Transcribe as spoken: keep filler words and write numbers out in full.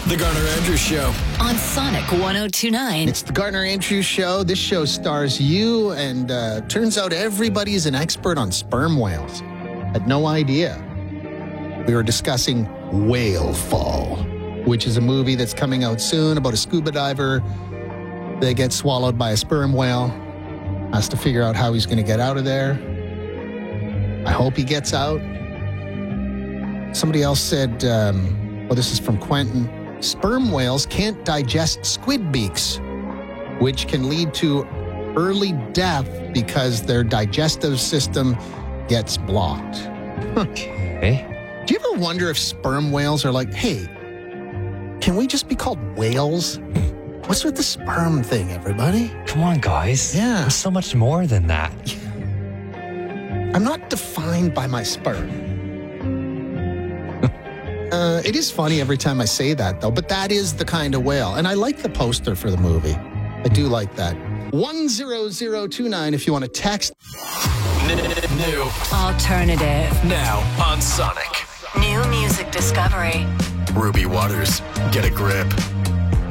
The Garner Andrews Show. On Sonic one oh two point nine. It's the Garner Andrews Show. This show stars you, and uh, turns out everybody's an expert on sperm whales. Had no idea. We were discussing Whale Fall, which is a movie that's coming out soon about a scuba diver that gets swallowed by a sperm whale. Has to figure out how he's going to get out of there. I hope he gets out. Somebody else said, um, well, this is from Quentin, sperm whales can't digest squid beaks, which can lead to early death because their digestive system gets blocked. Okay. Do you ever wonder if sperm whales are like, hey, can we just be called whales? What's with the sperm thing, everybody? Come on, guys. Yeah. There's so much more than that. I'm not defined by my sperm. uh, it is funny every time I say that, though, but that is the kind of whale. And I like the poster for the movie. I do like that. one zero zero two nine if you want to text. New. Alternative. Now on Sonic. New music discovery. Ruby Waters. Get a grip.